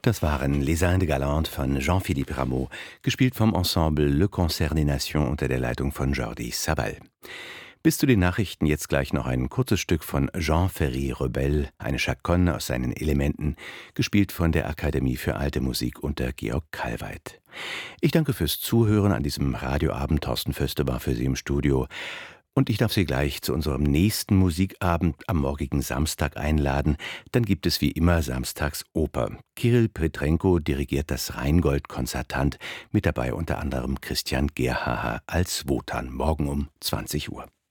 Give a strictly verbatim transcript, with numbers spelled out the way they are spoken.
Das waren Les Indes Galantes von Jean-Philippe Rameau, gespielt vom Ensemble Le Concert des Nations unter der Leitung von Jordi Savall. Bis zu den Nachrichten jetzt gleich noch ein kurzes Stück von Jean-Ferry Rebel, eine Chaconne aus seinen Elementen, gespielt von der Akademie für Alte Musik unter Georg Kallweit. Ich danke fürs Zuhören an diesem Radioabend. Thorsten Föste war für Sie im Studio. Und ich darf Sie gleich zu unserem nächsten Musikabend am morgigen Samstag einladen. Dann gibt es wie immer samstags Oper. Kirill Petrenko dirigiert das Rheingold-Konzertant, mit dabei unter anderem Christian Gerhaher als Wotan, morgen um zwanzig Uhr.